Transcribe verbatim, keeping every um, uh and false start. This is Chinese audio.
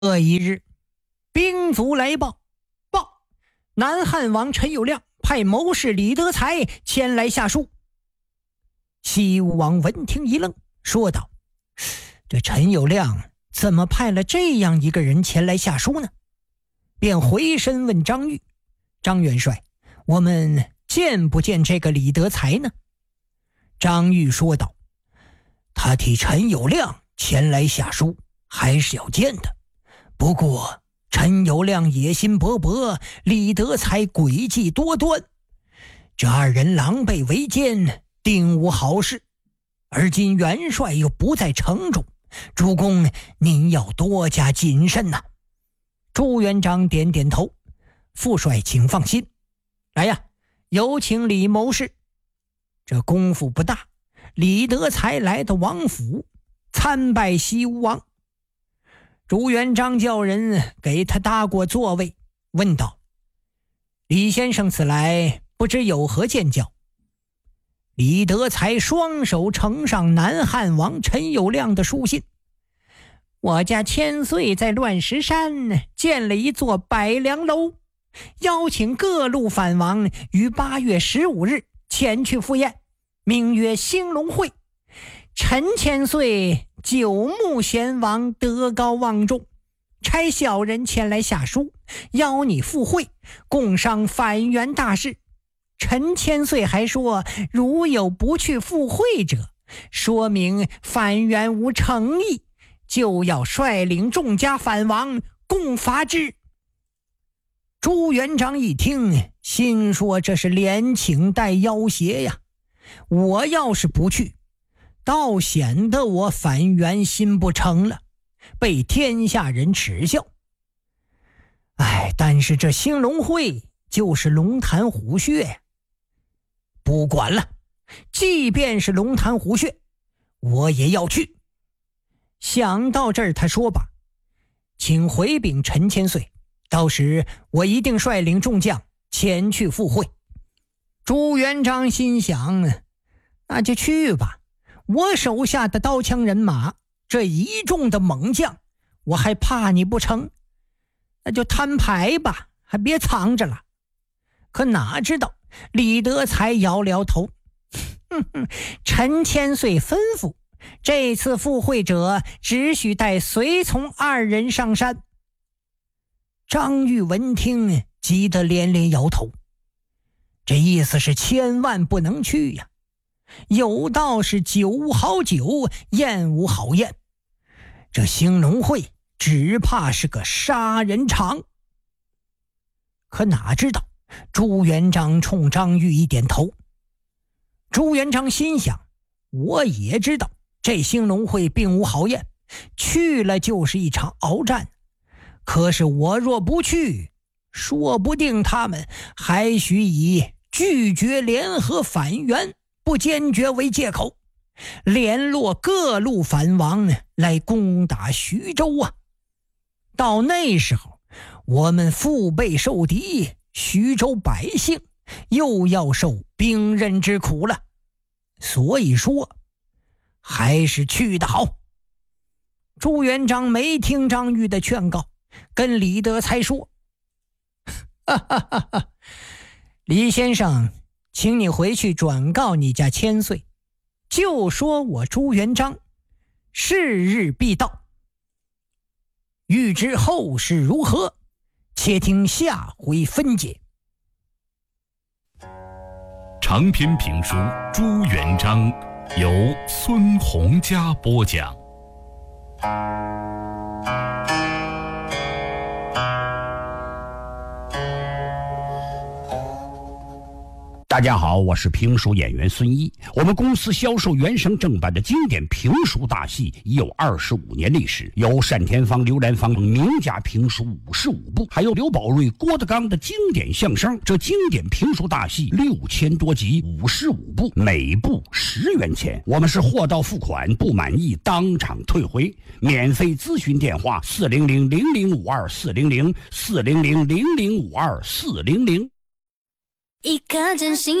这一日，兵卒来报，报南汉王陈友谅派谋士李德才前来下书。西吴王闻听一愣，说道：这陈友谅怎么派了这样一个人前来下书呢？便回身问张玉：张元帅，我们见不见这个李德才呢？张玉说道：他替陈友谅前来下书，还是要见的。不过陈友谅野心勃勃，李德才诡计多端，这二人狼狈为奸，定无好事。而今元帅又不在城中，主公您要多加谨慎呐、啊。朱元璋点点头：副帅请放心。来呀，有请李谋士。这功夫不大，李德才来到王府参拜西吴王。朱元璋叫人给他搭过座位，问道：李先生此来不知有何见教？李德才双手呈上南汉王陈友谅的书信：我家千岁在乱石山建了一座百梁楼，邀请各路藩王于八月十五日前去赴宴，名曰兴隆会。陈千岁久慕贤王德高望重，差小人前来下书，邀你赴会，共商反元大事。陈千岁还说，如有不去赴会者，说明反元无诚意，就要率领众家藩王共伐之。朱元璋一听，心说这是连请带要挟呀，我要是不去，倒显得我反元心不诚了，被天下人耻笑。哎，但是这兴隆会就是龙潭虎穴呀，不管了，即便是龙潭虎穴，我也要去。想到这儿，他说吧：请回禀陈千岁，到时我一定率领众将前去赴会。朱元璋心想，那就去吧，我手下的刀枪人马，这一众的猛将，我还怕你不成？那就摊牌吧，还别藏着了。可哪知道李德才摇摇头：哼哼，陈千岁吩咐，这次赴会者只许带随从二人上山。张玉闻听，急得连连摇头，这意思是千万不能去呀。有道是酒无好酒，宴无好宴，这兴隆会只怕是个杀人场。可哪知道朱元璋冲张玉一点头。朱元璋心想，我也知道这兴隆会并无好宴，去了就是一场鏖战，可是我若不去，说不定他们还许以拒绝联合反元不坚决为借口，联络各路藩王来攻打徐州啊！到那时候，我们腹背受敌，徐州百姓又要受兵刃之苦了。所以说，还是去的好。朱元璋没听张玉的劝告，跟李德才说：哈哈哈哈，李先生，请你回去转告你家千岁，就说我朱元璋是日必到。欲知后事如何，且听下回分解。 长篇评书《朱元璋》由孙洪嘉播讲。 大家好，我是评书演员孙一。我们公司销售原声正版的经典评书大戏已有二十五年历史，有单田芳、刘兰芳名家评书五十五部，还有刘宝瑞、郭德纲的经典相声。这经典评书大戏六千多集，五十五部，每部十元钱。我们是货到付款，不满意当场退回。免费咨询电话：四零零零零五二四零零四零零零零五二四零零。 一颗真心